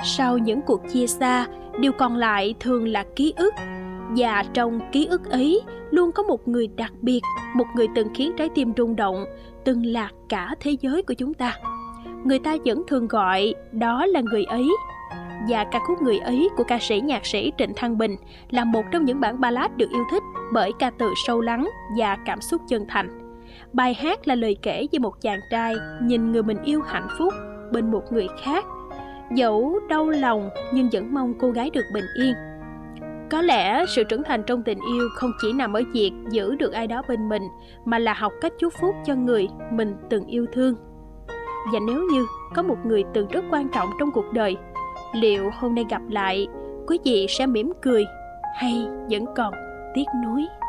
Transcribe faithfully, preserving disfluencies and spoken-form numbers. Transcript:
Sau những cuộc chia xa, điều còn lại thường là ký ức. Và trong ký ức ấy luôn có một người đặc biệt, một người từng khiến trái tim rung động, từng là cả thế giới của chúng ta. Người ta vẫn thường gọi đó là người ấy. Và ca khúc Người Ấy của ca sĩ nhạc sĩ Trịnh Thăng Bình là một trong những bản ballad được yêu thích bởi ca từ sâu lắng và cảm xúc chân thành. Bài hát là lời kể về một chàng trai nhìn người mình yêu hạnh phúc bên một người khác, dẫu đau lòng nhưng vẫn mong cô gái được bình yên. Có lẽ sự trưởng thành trong tình yêu không chỉ nằm ở việc giữ được ai đó bên mình, mà là học cách chúc phúc cho người mình từng yêu thương. Và nếu như có một người từng rất quan trọng trong cuộc đời, liệu hôm nay gặp lại, quý vị sẽ mỉm cười hay vẫn còn tiếc nuối?